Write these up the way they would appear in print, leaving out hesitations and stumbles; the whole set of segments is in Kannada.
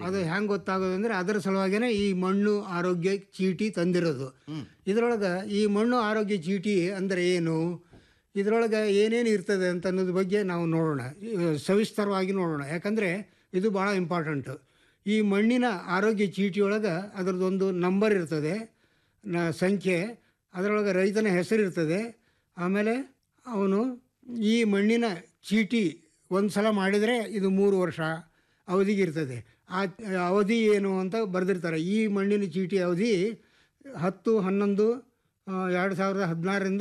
ಅದು ಹೆಂಗೆ ಗೊತ್ತಾಗೋದು ಅಂದರೆ ಅದರ ಸಲುವಾಗಿಯೇ ಈ ಮಣ್ಣು ಆರೋಗ್ಯ ಚೀಟಿ ತಂದಿರೋದು. ಇದರೊಳಗೆ ಈ ಮಣ್ಣು ಆರೋಗ್ಯ ಚೀಟಿ ಅಂದರೆ ಏನು, ಇದರೊಳಗೆ ಏನೇನು ಇರ್ತದೆ ಅಂತ ಅನ್ನೋದ್ರ ಬಗ್ಗೆ ನಾವು ನೋಡೋಣ, ಸವಿಸ್ತರವಾಗಿ ನೋಡೋಣ. ಯಾಕಂದರೆ ಇದು ಭಾಳ ಇಂಪಾರ್ಟೆಂಟು. ಈ ಮಣ್ಣಿನ ಆರೋಗ್ಯ ಚೀಟಿಯೊಳಗೆ ಅದರದ್ದೊಂದು ನಂಬರ್ ಇರ್ತದೆ, ಸಂಖ್ಯೆ, ಅದರೊಳಗೆ ರೈತನ ಹೆಸರು ಇರ್ತದೆ. ಆಮೇಲೆ ಅವನು ಈ ಮಣ್ಣಿನ ಚೀಟಿ ಒಂದು ಸಲ ಮಾಡಿದರೆ ಇದು 3 ವರ್ಷ ಅವಧಿಗೆ ಇರ್ತದೆ. ಆ ಅವಧಿ ಏನು ಅಂತ ಬರೆದಿರ್ತಾರೆ. ಈ ಮಣ್ಣಿನ ಚೀಟಿ ಅವಧಿ 10/11/2016ರಿಂದ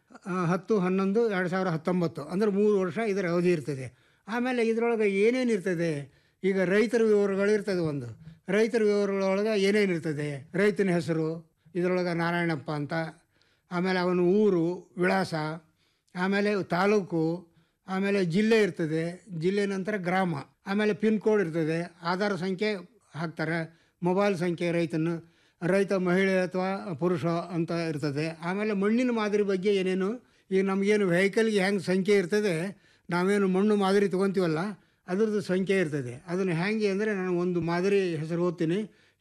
10/11/2019 ಅಂದರೆ 3 ವರ್ಷ ಇದರ ಅವಧಿ ಇರ್ತದೆ. ಆಮೇಲೆ ಇದರೊಳಗೆ ಏನೇನು ಇರ್ತದೆ, ಈಗ ರೈತರ ವಿವರಗಳು ಇರ್ತದೆ. ಒಂದು ರೈತರ ವಿವರಗಳೊಳಗೆ ಏನೇನು ಇರ್ತದೆ, ರೈತನ ಹೆಸರು, ಇದರೊಳಗೆ ನಾರಾಯಣಪ್ಪ ಅಂತ, ಆಮೇಲೆ ಅವನ ಊರು ವಿಳಾಸ, ಆಮೇಲೆ ತಾಲೂಕು, ಆಮೇಲೆ ಜಿಲ್ಲೆ ಇರ್ತದೆ, ಜಿಲ್ಲೆ ನಂತರ ಗ್ರಾಮ, ಆಮೇಲೆ ಪಿನ್ ಕೋಡ್ ಇರ್ತದೆ, ಆಧಾರ್ ಸಂಖ್ಯೆ ಹಾಕ್ತಾರೆ, ಮೊಬೈಲ್ ಸಂಖ್ಯೆ, ರೈತ ಮಹಿಳೆ ಅಥವಾ ಪುರುಷ ಅಂತ ಇರ್ತದೆ. ಆಮೇಲೆ ಮಣ್ಣಿನ ಮಾದರಿ ಬಗ್ಗೆ ಏನೇನು, ಈಗ ನಮಗೇನು ವೆಹಿಕಲ್ಗೆ ಹೆಂಗೆ ಸಂಖ್ಯೆ ಇರ್ತದೆ, ನಾವೇನು ಮಣ್ಣು ಮಾದರಿ ತೊಗೊತೀವಲ್ಲ ಅದ್ರದ್ದು ಸಂಖ್ಯೆ ಇರ್ತದೆ. ಅದನ್ನು ಹೇಗೆ ಅಂದರೆ ನಾನು ಒಂದು ಮಾದರಿ ಹೆಸರು ಓದ್ತೀನಿ.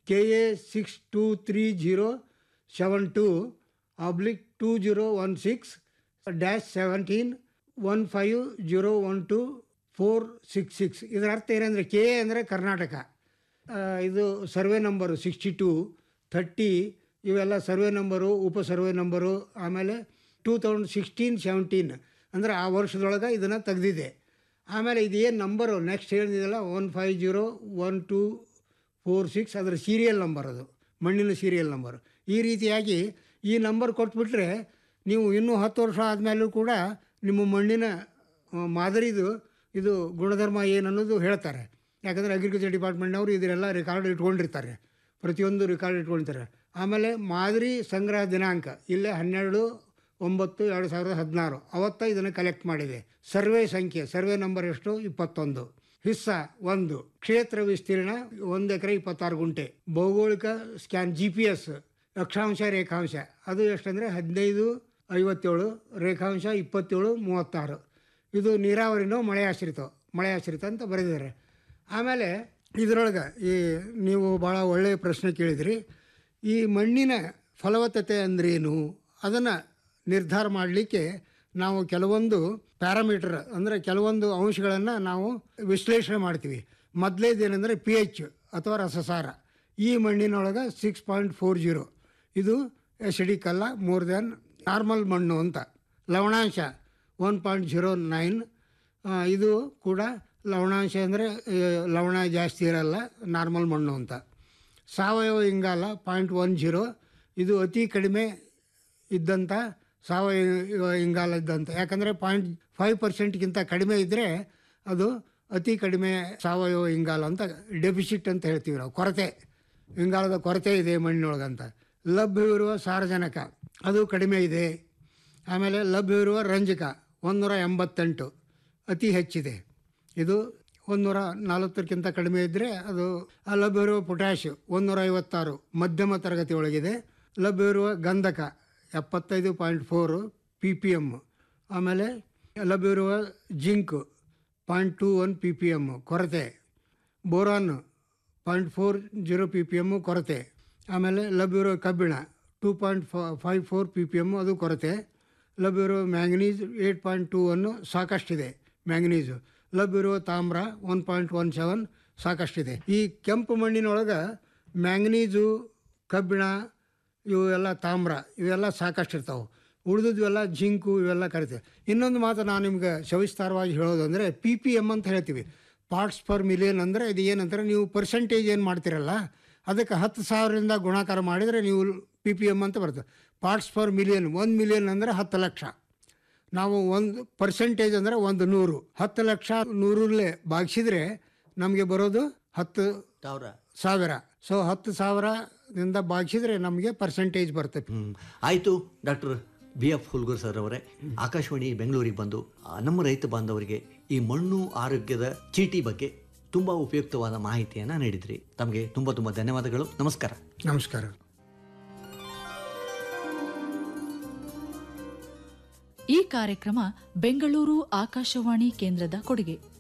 KA6230/17-15012-466. ಇದರ ಅರ್ಥ ಏನಂದರೆ, ಕೆ ಅಂದರೆ ಕರ್ನಾಟಕ, ಇದು ಸರ್ವೆ ನಂಬರು 62, 30 ಇವೆಲ್ಲ ಸರ್ವೆ ನಂಬರು, ಉಪ ಸರ್ವೆ ನಂಬರು. ಆಮೇಲೆ 2016-17 ಅಂದರೆ ಆ ವರ್ಷದೊಳಗೆ ಇದನ್ನು ತೆಗೆದಿದೆ. ಆಮೇಲೆ ಇದು ಏನು ನಂಬರು ನೆಕ್ಸ್ಟ್ ಹೇಳಿದಿಲ್ಲ 1501246 ಅದರ ಸೀರಿಯಲ್ ನಂಬರ್, ಅದು ಮಣ್ಣಿನ ಸೀರಿಯಲ್ ನಂಬರ್. ಈ ರೀತಿಯಾಗಿ ಈ ನಂಬರ್ ಕೊಟ್ಬಿಟ್ರೆ ನೀವು ಇನ್ನೂ 10 ವರ್ಷ ಆದಮೇಲೂ ಕೂಡ ನಿಮ್ಮ ಮಣ್ಣಿನ ಮಾದರಿದು ಇದು ಗುಣಧರ್ಮ ಏನು ಅನ್ನೋದು ಹೇಳ್ತಾರೆ. ಯಾಕಂದರೆ ಅಗ್ರಿಕಲ್ಚರ್ ಡಿಪಾರ್ಟ್ಮೆಂಟ್ನವರು ಇದನ್ನೆಲ್ಲ ರೆಕಾರ್ಡ್ ಇಟ್ಕೊಂಡಿರ್ತಾರೆ, ಪ್ರತಿಯೊಂದು ರೆಕಾರ್ಡ್ ಇಟ್ಕೊಳ್ತಾರೆ. ಆಮೇಲೆ ಮಾದರಿ ಸಂಗ್ರಹ ದಿನಾಂಕ ಇಲ್ಲೇ 12/9/2016 ಅವತ್ತ ಇದನ್ನು ಕಲೆಕ್ಟ್ ಮಾಡಿದೆ. ಸರ್ವೆ ಸಂಖ್ಯೆ, ಸರ್ವೆ ನಂಬರ್ ಎಷ್ಟು, 21. ಹಿಸ್ಸ 1, ಕ್ಷೇತ್ರ ವಿಸ್ತೀರ್ಣ 1 ಎಕರೆ 26 ಗುಂಟೆ. ಭೌಗೋಳಿಕ ಸ್ಕ್ಯಾನ್ GPS, ಅಕ್ಷಾಂಶ ರೇಖಾಂಶ ಅದು ಎಷ್ಟಂದರೆ 15/57, ರೇಖಾಂಶ 27/36. ಇದು ನೀರಾವರಿನೋ ಮಳೆ ಆಶ್ರಿತ ಅಂತ ಬರೆದಿದ್ದಾರೆ. ಆಮೇಲೆ ಇದರೊಳಗೆ ಈ ನೀವು ಭಾಳ ಒಳ್ಳೆಯ ಪ್ರಶ್ನೆ ಕೇಳಿದ್ರಿ. ಈ ಮಣ್ಣಿನ ಫಲವತ್ತತೆ ಅಂದ್ರೇನು ಅದನ್ನು ನಿರ್ಧಾರ ಮಾಡಲಿಕ್ಕೆ ನಾವು ಕೆಲವೊಂದು ಪ್ಯಾರಾಮೀಟರ್ ಅಂದರೆ ಕೆಲವೊಂದು ಅಂಶಗಳನ್ನು ನಾವು ವಿಶ್ಲೇಷಣೆ ಮಾಡ್ತೀವಿ. ಮೊದಲೇದೇನೆಂದರೆ pH ಅಥವಾ ರಸಸಾರ. ಈ ಮಣ್ಣಿನೊಳಗೆ 6.40 ಇದು ಎಸಿಡಿಕ್ ಅಲ್ಲ, ಮೋರ್ ದ್ಯಾನ್ ನಾರ್ಮಲ್ ಮಣ್ಣು ಅಂತ. ಲವಣಾಂಶ 1.09 ಇದು ಕೂಡ ಲವಣಾಂಶ ಅಂದರೆ ಲವಣ ಜಾಸ್ತಿ ಇರಲ್ಲ, ನಾರ್ಮಲ್ ಮಣ್ಣು ಅಂತ. ಸಾವಯವ ಇಂಗಾಲ 0.10 ಇದು ಅತಿ ಕಡಿಮೆ ಇದ್ದಂಥ ಸಾವಯವ ಇಂಗಾಲ ಇದ್ದಂಥ. ಯಾಕಂದರೆ 0.5%ಗಿಂತ ಕಡಿಮೆ ಇದ್ದರೆ ಅದು ಅತಿ ಕಡಿಮೆ ಸಾವಯವ ಇಂಗಾಲ ಅಂತ, ಡೆಫಿಸಿಟ್ ಅಂತ ಹೇಳ್ತೀವಿ ನಾವು, ಕೊರತೆ, ಇಂಗಾಲದ ಕೊರತೆ ಇದೆ ಮಣ್ಣಿನೊಳಗಂತ. ಲಭ್ಯವಿರುವ ಸಾರಜನಕ ಅದು ಕಡಿಮೆ ಇದೆ. ಆಮೇಲೆ ಲಭ್ಯವಿರುವ ರಂಜಕ 188 ಅತಿ ಹೆಚ್ಚಿದೆ, ಇದು 140ಕ್ಕಿಂತ ಕಡಿಮೆ ಇದ್ದರೆ ಅದು. ಲಭ್ಯವಿರುವ ಪೊಟ್ಯಾಶ್ 156 ಮಧ್ಯಮ ತರಗತಿ ಒಳಗಿದೆ. ಲಭ್ಯವಿರುವ ಗಂಧಕ 75.4 ppm. ಆಮೇಲೆ ಲಭ್ಯವಿರುವ ಜಿಂಕ್ 0.21 ppm ಕೊರತೆ. ಬೋರಾನ್ 0.40 ppm ಕೊರತೆ. ಆಮೇಲೆ ಲಭ್ಯವಿರುವ ಕಬ್ಬಿಣ 2.54 ppm ಅದು ಕೊರತೆ. ಲಭ್ಯವಿರುವ ಮ್ಯಾಂಗನೀಸ್ 8.21 ಸಾಕಷ್ಟಿದೆ ಮ್ಯಾಂಗನೀಸು. ಲಭ್ಯವಿರುವ ತಾಮ್ರ 1.17 ಸಾಕಷ್ಟಿದೆ. ಈ ಕೆಂಪು ಮಣ್ಣಿನೊಳಗೆ ಮ್ಯಾಂಗನೀಸು, ಕಬ್ಬಿಣ, ಇವೆಲ್ಲ ತಾಮ್ರ ಇವೆಲ್ಲ ಸಾಕಷ್ಟಿರ್ತಾವೆ. ಉಳಿದಿದ್ವೆಲ್ಲ ಜಿಂಕು ಇವೆಲ್ಲ ಕರಿತೇವೆ. ಇನ್ನೊಂದು ಮಾತು ನಾನು ನಿಮ್ಗೆ ಸವಿಸ್ತಾರವಾಗಿ ಹೇಳೋದು ಅಂದರೆ PPM ಅಂತ ಹೇಳ್ತೀವಿ, ಪಾರ್ಟ್ಸ್ ಪರ್ ಮಿಲಿಯನ್. ಅಂದರೆ ಇದು ಏನಂತಾರೆ, ನೀವು ಪರ್ಸೆಂಟೇಜ್ ಏನು ಮಾಡ್ತಿರಲ್ಲ ಅದಕ್ಕೆ 10,000ರಿಂದ ಗುಣಾಕಾರ ಮಾಡಿದರೆ ನೀವು PPM ಅಂತ ಬರ್ತದೆ. ಪಾರ್ಟ್ಸ್ ಪರ್ ಮಿಲಿಯನ್, 1 ಮಿಲಿಯನ್ ಅಂದರೆ 10 ಲಕ್ಷ. ನಾವು 1% ಅಂದರೆ 100. 10 ಲಕ್ಷ 100ರಲ್ಲೇ ಭಾಗಿಸಿದರೆ ನಮಗೆ ಬರೋದು 10,000. ಸೊ 10,000ದಿಂದ ಭಾಗಿಸಿದರೆ ನಮಗೆ ಪರ್ಸೆಂಟೇಜ್ ಬರ್ತದೆ. ಆಯಿತು. ಡಾಕ್ಟರ್ BF ಹುಲ್ಗೂರ್ ಸರ್ ಅವರೇ, ಆಕಾಶವಾಣಿ ಬೆಂಗಳೂರಿಗೆ ಬಂದು ನಮ್ಮ ರೈತ ಬಾಂಧವರಿಗೆ ಈ ಮಣ್ಣು ಆರೋಗ್ಯದ ಚೀಟಿ ಬಗ್ಗೆ ತುಂಬ ಉಪಯುಕ್ತವಾದ ಮಾಹಿತಿಯನ್ನು ನೀಡಿದ್ರಿ. ತಮಗೆ ತುಂಬ ತುಂಬ ಧನ್ಯವಾದಗಳು. ನಮಸ್ಕಾರ. ನಮಸ್ಕಾರ. ಈ ಕಾರ್ಯಕ್ರಮ ಬೆಂಗಳೂರು ಆಕಾಶವಾಣಿ ಕೇಂದ್ರದ ಕೊಡುಗೆ.